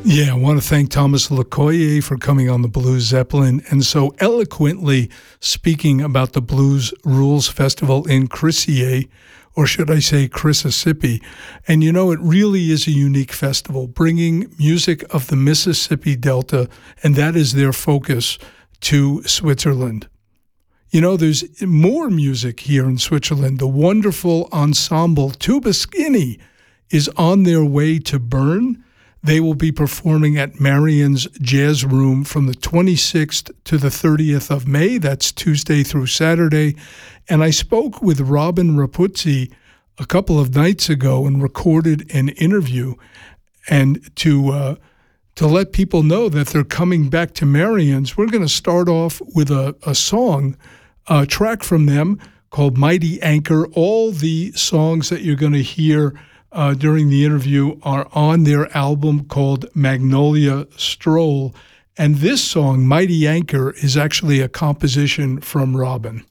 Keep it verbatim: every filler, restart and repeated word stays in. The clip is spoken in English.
Yeah, I want to thank Thomas Lokoye for coming on the Blues Zeppelin and so eloquently speaking about the Blues Rules Festival in Crissy, or should I say Chrysissippi. And you know, it really is a unique festival, bringing music of the Mississippi Delta, and that is their focus, to Switzerland. You know, there's more music here in Switzerland. The wonderful ensemble Tuba Skinny is on their way to Bern. They will be performing at Marion's Jazz Room from the twenty-sixth to the thirtieth of May. That's Tuesday through Saturday. And I spoke with Robin Rapuzzi a couple of nights ago and recorded an interview and to uh, to let people know that they're coming back to Marion's. We're going to start off with a, a song, a track from them called Mighty Anchor. All the songs that you're going to hear Uh, during the interview are on their album called Magnolia Stroll. And this song, Mighty Anchor, is actually a composition from Robin.